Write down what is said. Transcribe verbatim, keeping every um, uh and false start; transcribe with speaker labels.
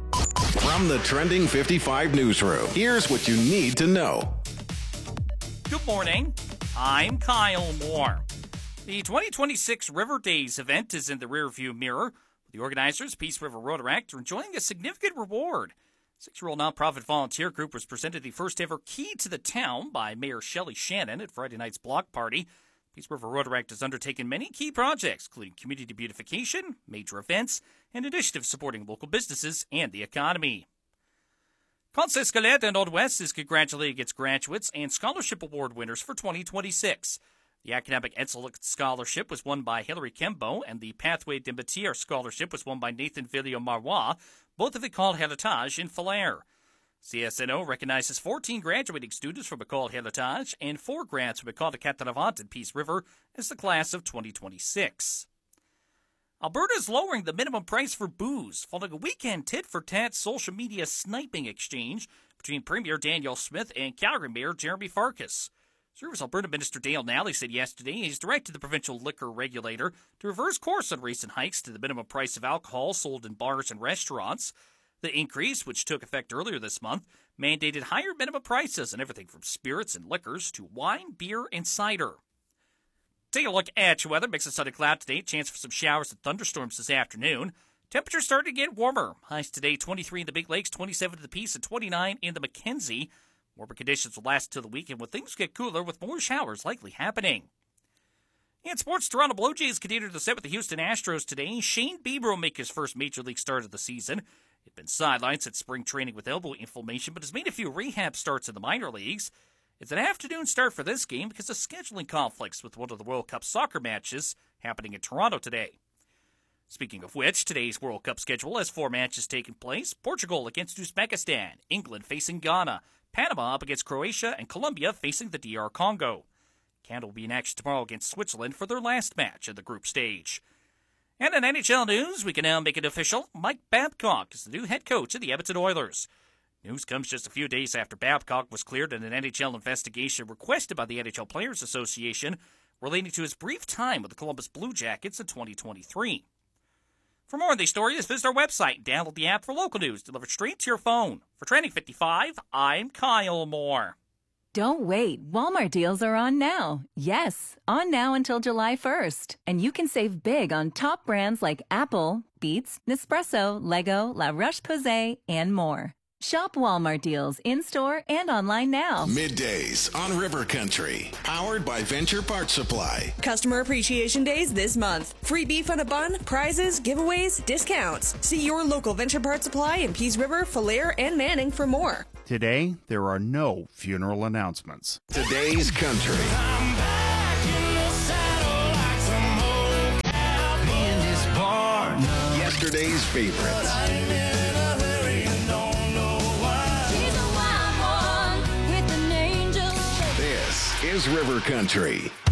Speaker 1: From the Trending fifty-five newsroom, here's what you need to know.
Speaker 2: Good morning. I'm Kyle Moore. The twenty twenty-six River Days event is in the rearview mirror. The organizers, Peace River Rotaract, are enjoying a significant reward. Six-year-old nonprofit volunteer group was presented the first-ever Key to the Town by Mayor Shelley Shannon at Friday night's block party. Peace River Rotaract has undertaken many key projects, including community beautification, major events, and initiatives supporting local businesses and the economy. Conseil Scolaire de Nord-Ouest is congratulating its graduates and scholarship award winners for twenty twenty-six. The Academic Excellence Scholarship was won by Hilary Kembo, and the Pathway de Métier Scholarship was won by Nathan Villiers-Marois, both of École Héritage in Falaire. C S N O recognizes fourteen graduating students from École Héritage and four grads from École de Quatre-Vents in Peace River as the class of twenty twenty-six. Alberta is lowering the minimum price for booze following a weekend tit-for-tat social media sniping exchange between Premier Danielle Smith and Calgary Mayor Jeremy Farkas. Service Alberta Minister Dale Nally said yesterday he's directed the provincial liquor regulator to reverse course on recent hikes to the minimum price of alcohol sold in bars and restaurants. The increase, which took effect earlier this month, mandated higher minimum prices on everything from spirits and liquors to wine, beer, and cider. Take a look at your weather. Mix of sun and cloud today. Chance for some showers and thunderstorms this afternoon. Temperatures starting to get warmer. Highs today twenty-three in the Big Lakes, twenty-seven to the Peace, and twenty-nine in the Mackenzie. Warmer conditions will last until the weekend when things get cooler with more showers likely happening. In sports, Toronto Blue Jays continue to set with the Houston Astros today. Shane Bieber will make his first Major League start of the season. He'd been sidelined since spring training with elbow inflammation, but has made a few rehab starts in the minor leagues. It's an afternoon start for this game because of scheduling conflicts with one of the World Cup soccer matches happening in Toronto today. Speaking of which, today's World Cup schedule has four matches taking place. Portugal against Uzbekistan, England facing Ghana, Panama up against Croatia, and Colombia facing the D R Congo. Canada will be in action tomorrow against Switzerland for their last match in the group stage. And in N H L news, we can now make it official. Mike Babcock is the new head coach of the Edmonton Oilers. News comes just a few days after Babcock was cleared in an N H L investigation requested by the N H L Players Association relating to his brief time with the Columbus Blue Jackets in twenty twenty-three. For more on these stories, visit our website and download the app for local news delivered straight to your phone. For Trending fifty-five, I'm Kyle Moore.
Speaker 3: Don't wait. Walmart deals are on now. Yes, on now until July first. And you can save big on top brands like Apple, Beats, Nespresso, Lego, La Roche-Posay, and more. Shop Walmart deals in-store and online now.
Speaker 1: Middays on River Country, powered by Venture Parts Supply.
Speaker 4: Customer Appreciation Days this month. Free beef on a bun, prizes, giveaways, discounts. See your local Venture Parts Supply in Peace River, Falaire, and Manning for more.
Speaker 5: Today, there are no funeral announcements.
Speaker 1: Today's Country.
Speaker 6: I'm back in the saddle like some old cowboy in this barn.
Speaker 1: Yesterday's favorites.
Speaker 6: But I'm in a hurry and don't know why.
Speaker 7: She's a wild one with an angel.
Speaker 1: This is River Country.